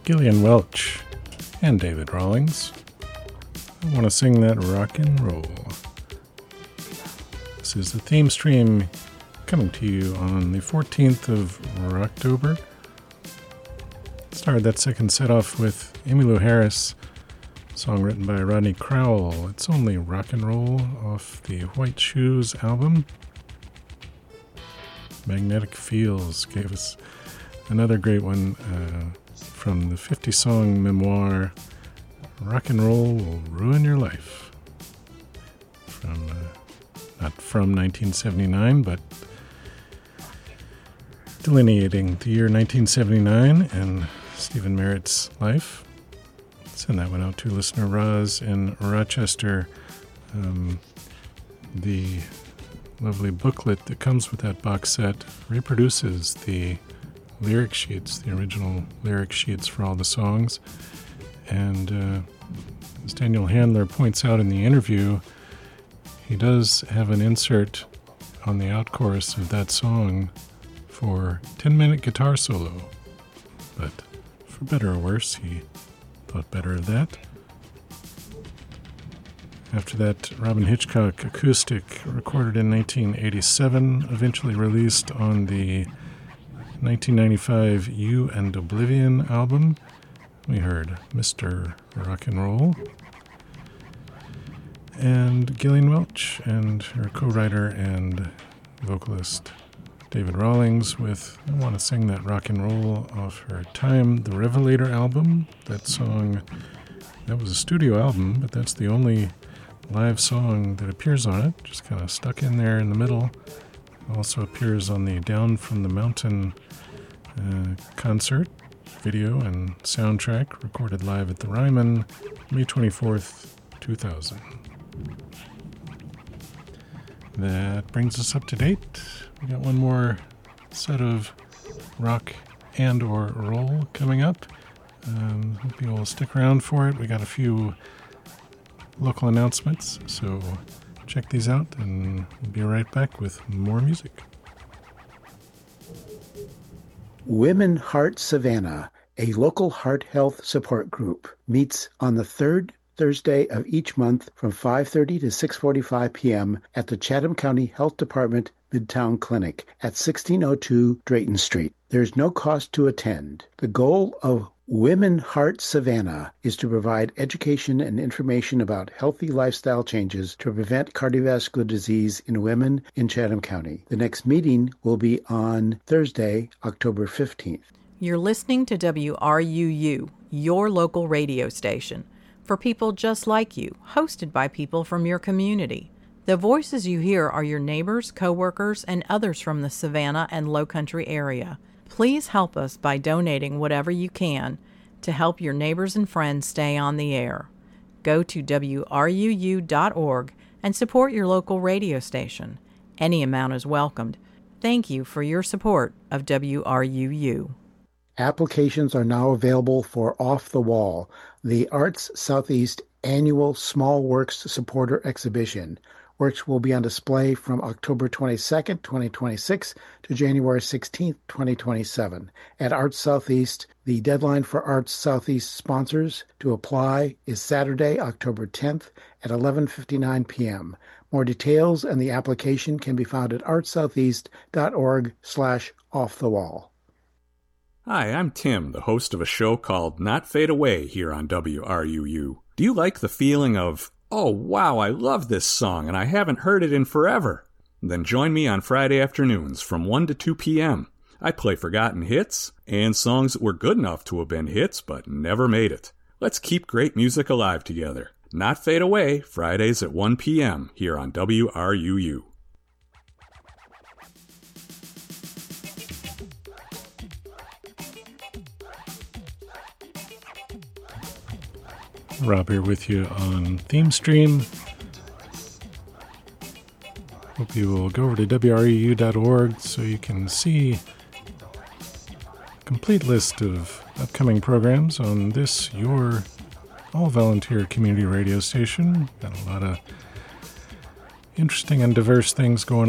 Gillian Welch and David Rawlings. I want to sing that rock and roll. This is the theme stream coming to you on the 14th of October. Started that second set off with Emmylou Harris, song written by Rodney Crowell. It's Only Rock and Roll off the White Shoes album. Magnetic Fields gave us another great one from the 50-song memoir, Rock and Roll Will Ruin Your Life. Not from 1979, but delineating the year 1979 and Stephen Merritt's life. Send that one out to listener Roz in Rochester. The lovely booklet that comes with that box set reproduces the lyric sheets, the original lyric sheets for all the songs. And as Daniel Handler points out in the interview, he does have an insert on the out-chorus of that song for 10-minute guitar solo. But for better or worse, he thought better of that. After that, Robyn Hitchcock acoustic, recorded in 1987, eventually released on the 1995 You and Oblivion album. We heard Mr. Rock and Roll. And Gillian Welch and her co-writer and vocalist David Rawlings with I Want to Sing That Rock and Roll off her Time the Revelator album. That song, that was a studio album, but that's the only live song that appears on it, just kind of stuck in there in the middle. Also appears on the Down from the Mountain concert video and soundtrack, recorded live at the Ryman, May 24th, 2000. That brings us up to date. We got one more set of rock and or roll coming up. Hope you'll stick around for it. We got a few local announcements, so check these out and we'll be right back with more music. Women Heart Savannah, a local heart health support group, meets on the third Thursday of each month from 5:30 to 6:45 p.m. at the Chatham County Health Department Midtown Clinic at 1602 Drayton Street. There's no cost to attend. The goal of Women Heart Savannah is to provide education and information about healthy lifestyle changes to prevent cardiovascular disease in women in Chatham County. The next meeting will be on Thursday, October 15th. You're listening to WRUU, your local radio station, for people just like you, hosted by people from your community. The voices you hear are your neighbors, coworkers, and others from the Savannah and Lowcountry area. Please help us by donating whatever you can to help your neighbors and friends stay on the air. Go to WRUU.org and support your local radio station. Any amount is welcomed. Thank you for your support of WRUU. Applications are now available for Off the Wall, the Arts Southeast annual Small Works Supporter Exhibition. Works will be on display from October 22nd, 2026 to January 16th, 2027. At Arts Southeast, the deadline for Arts Southeast sponsors to apply is Saturday, October 10th at 11:59 p.m. More details and the application can be found at artsoutheast.org/offthewall. Hi, I'm Tim, the host of a show called Not Fade Away here on WRUU. Do you like the feeling of, oh wow, I love this song and I haven't heard it in forever? Then join me on Friday afternoons from 1 to 2 p.m. I play forgotten hits and songs that were good enough to have been hits but never made it. Let's keep great music alive together. Not Fade Away, Fridays at 1 p.m. here on WRUU. Rob here with you on Theme Stream. Hope you will go over to WREU.org so you can see a complete list of upcoming programs on this, your all-volunteer community radio station. Got a lot of interesting and diverse things going